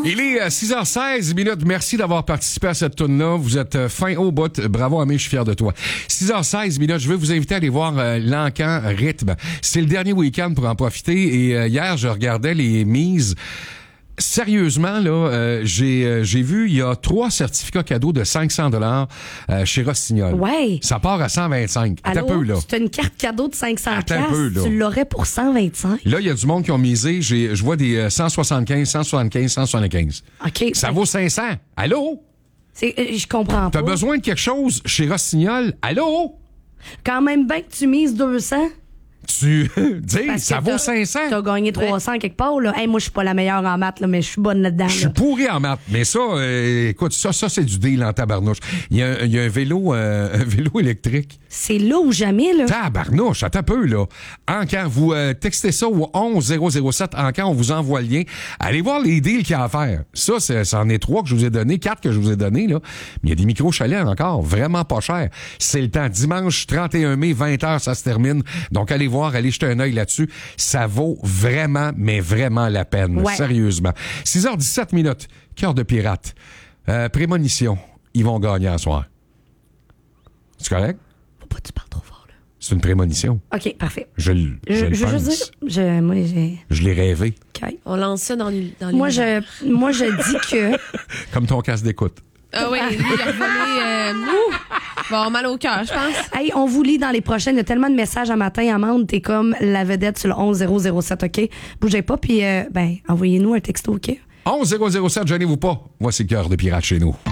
Il est 6h16 minutes. Merci d'avoir participé à cette tourne-là. Vous êtes fin au bout. Bravo, Amé, je suis fier de toi. 6h16 minutes. Je vais vous inviter à aller voir l'Encan Rythme. C'est le dernier week-end pour en profiter. Et hier, je regardais les mises. Sérieusement, là, j'ai vu, il y a 3 certificats cadeaux de 500 $ chez Rossignol. Ouais. Ça part à 125. Attends un peu, là. C'est une carte cadeau de 500 Attends un peu, là. Tu l'aurais pour 125. Là, il y a du monde qui ont misé. Je vois des 175, 175, 175. OK. Ça vaut 500. Allô? Je comprends pas. T'as besoin de quelque chose chez Rossignol? Allô? Quand même bien que tu mises 200. Tu dis, Parce ça que vaut 500. T'as gagné 300 quelque part, là. Hey, moi, je suis pas la meilleure en maths, là, mais je suis bonne là-dedans. Je suis pourri en maths. Mais ça, écoute, ça, c'est du deal en tabarnouche. Il y a un vélo électrique. C'est là ou jamais, là. Tabarnouche, attends un peu, là. Encan, vous textez ça au 11007. Encan, on vous envoie le lien. Allez voir les deals qu'il y a à faire. Ça, c'en est 3 que je vous ai donné, 4 que je vous ai donné, là. Mais il y a des micro-chalets encore, vraiment pas cher. C'est le temps. Dimanche 31 mai, 20h, ça se termine. Donc, allez voir, allez jeter un œil là-dessus. Ça vaut vraiment, mais vraiment la peine. Ouais. Sérieusement. 6h17 minutes. Cœur de pirate. Prémonition. Ils vont gagner à soir. C'est correct? Faut pas que tu parles trop fort, là. C'est une prémonition. OK, parfait. Je le veux pense. juste dire, moi, j'ai... Je l'ai rêvé. OK. On lance ça dans les Moi, je dis que... Comme ton casque d'écoute. Ah oui, lui, il a revolé... va avoir mal au cœur, je pense. Hey, on vous lit dans les prochaines. Il y a tellement de messages à matin. Amande, t'es comme la vedette sur le 11007, OK? Bougez pas, puis envoyez-nous un texto, OK? 11007, gênez-vous pas. Voici le cœur de pirate chez nous.